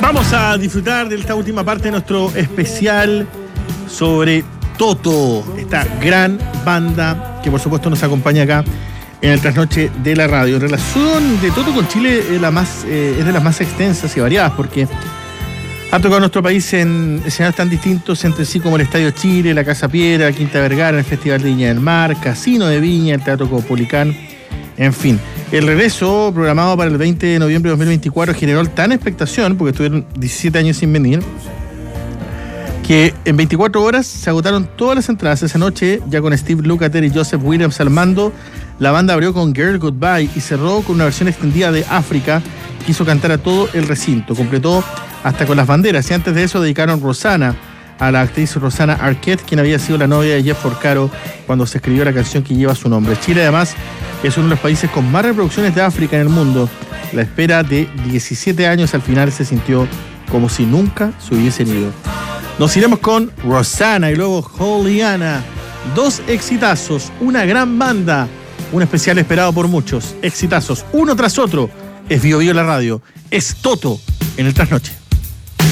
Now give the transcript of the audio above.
Vamos a disfrutar de esta última parte de nuestro especial sobre Toto, esta gran banda que por supuesto nos acompaña acá en el Trasnoche de la Radio. En relación de Toto con Chile es de las más extensas y variadas, porque ha tocado nuestro país en escenarios tan distintos entre sí como el Estadio Chile, la Casa Piedra, la Quinta Vergara, el Festival de Viña del Mar, Casino de Viña, el Teatro Caupolicán, en fin. El regreso, programado para el 20 de noviembre de 2024, generó tan expectación, porque estuvieron 17 años sin venir, que en 24 horas se agotaron todas las entradas. Esa noche, ya con Steve Lukather y Joseph Williams al mando, la banda abrió con Girl Goodbye y cerró con una versión extendida de África que hizo cantar a todo el recinto. Completó hasta con las banderas, y antes de eso dedicaron Rosana a la actriz Rosanna Arquette, quien había sido la novia de Jeff Porcaro cuando se escribió la canción que lleva su nombre. Chile, además, es uno de los países con más reproducciones de África en el mundo. La espera de 17 años al final se sintió como si nunca se hubiesen ido. Nos iremos con Rosanna y luego Juliana. Dos exitazos, una gran banda, un especial esperado por muchos. Exitazos, uno tras otro. Es Bio Bio la radio. Es Toto en el Trasnoche.